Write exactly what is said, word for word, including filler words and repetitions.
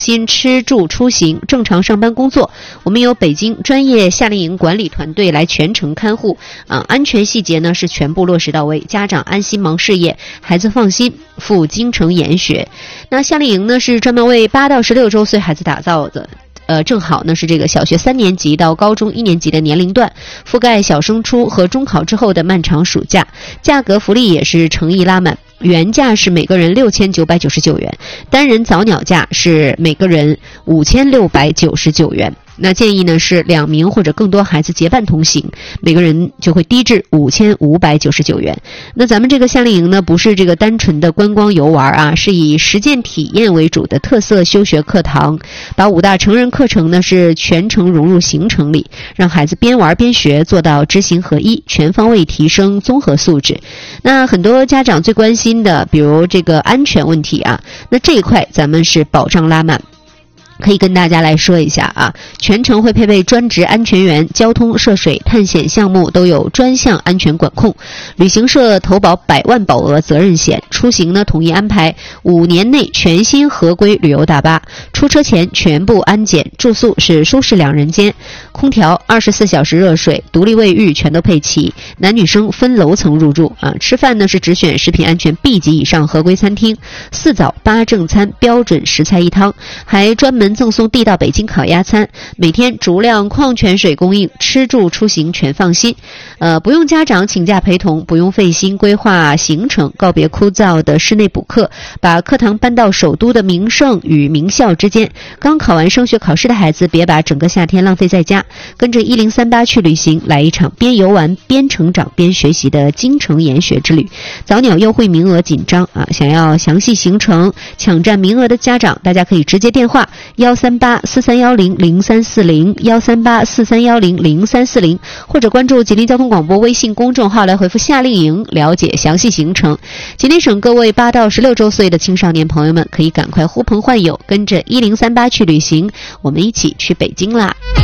心吃住出行正常上班工作，我们由北京专业夏令营管理团队来全程看护啊，安全细节呢是全部落实到位，家长安心忙事业，孩子放心赴京城研学。那夏令营呢是专门为八到十六周岁孩子打造的。呃，正好呢是这个小学三年级到高中一年级的年龄段，覆盖小升初和中考之后的漫长暑假，价格福利也是诚意拉满。原价是每个人六千九百九十九元，单人早鸟价是每个人五千六百九十九元。那建议呢是两名或者更多孩子结伴同行，每个人就会低至五千五百九十九元。那咱们这个夏令营呢，不是这个单纯的观光游玩啊，是以实践体验为主的特色修学课堂，把五大成人课程呢是全程融入行程里，让孩子边玩边学，做到知行合一，全方位提升综合素质。那很多家长最关心的，比如这个安全问题啊，那这一块咱们是保障拉满。可以跟大家来说一下啊，全程会配备专职安全员，交通、涉水、探险项目都有专项安全管控，旅行社投保百万保额责任险，出行呢统一安排五年内全新合规旅游大巴，出车前全部安检，住宿是舒适两人间，空调、二十四小时热水、独立卫浴全都配齐，男女生分楼层入住啊。吃饭呢是只选食品安全 B 级以上合规餐厅，四早八正餐标准十菜一汤，还专门赠送地道北京烤鸭餐，每天足量矿泉水供应，吃住出行全放心。呃，不用家长请假陪同，不用费心规划行程，告别枯燥的室内补课，把课堂搬到首都的名胜与名校之间。刚考完升学考试的孩子，别把整个夏天浪费在家，跟着一零三八去旅行，来一场边游玩边成长边学习的京城研学之旅。早鸟优惠名额紧张啊！想要详细行程抢占名额的家长，大家可以直接电话幺三八四三幺零零三四零幺三八四三幺零零三四零，或者关注吉林交通广播微信公众号来回复夏令营了解详细行程。吉林省各位八到十六周岁的青少年朋友们，可以赶快呼朋唤友，跟着一零三八去旅行，我们一起去北京啦！